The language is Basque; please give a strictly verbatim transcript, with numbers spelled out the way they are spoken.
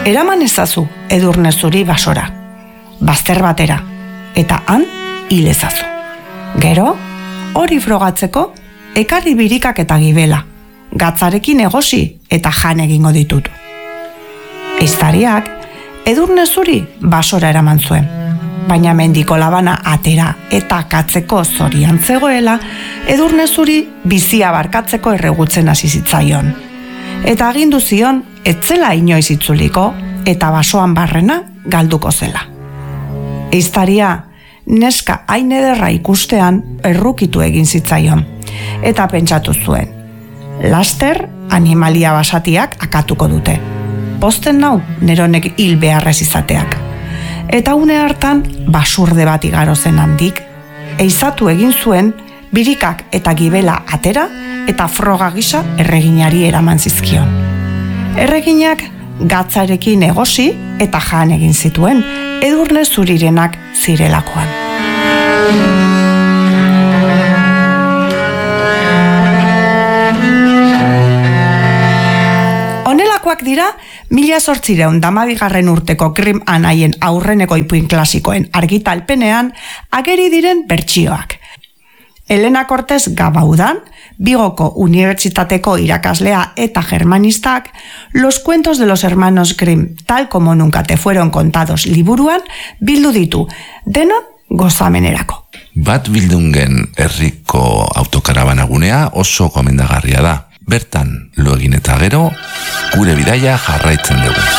Eraman ezazu Edurne zuri basora, bazter batera, eta han hil ezazu. Gero, hori frogatzeko, ekarri birikak eta gibela, gatzarekin egosi eta jan egingo ditutu. Ehiztariak Edurne zuri basora eraman zuen, baina mendiko labana atera eta katzeko zorian zegoela, Edurne zuri bizia barkatzeko erregutzen hasi zitzaion. Eta agindu zion, etzela inoiz itzuliko eta basoan barrena galduko zela. Ehiztaria, neska hain ederra ikustean errukitu egin zitzaion, eta pentsatu zuen. Laster, animalia basatiak akatuko dute. Posten nau, neronek hil beharrez izateak. Eta une hartan, basurde bat igaro zen handik, eizatu egin zuen, birikak eta gibela atera, eta froga gisa erreginari eraman zizkion. Erreginak gatzarekin egosi eta jan egin zituen, Edurne zurirenak zirelakoan. Honelakoak dira, mila zortzireun damabigarren urteko Krim anaien aurreneko ipuin klasikoen argitalpenean ageri diren bertsioak. Elena Cortés Gabaudan, Bigoko Unibertsitateko irakaslea eta germanistak, Los cuentos de los hermanos Grimm, tal como nunca te fueron contados liburuan, bildu ditu, denon gozamenerako. Bat Bildungen herriko autokarabanagunea oso gomendagarria da. Bertan, lo egin eta gero, gure bidaia jarraitzen dugu.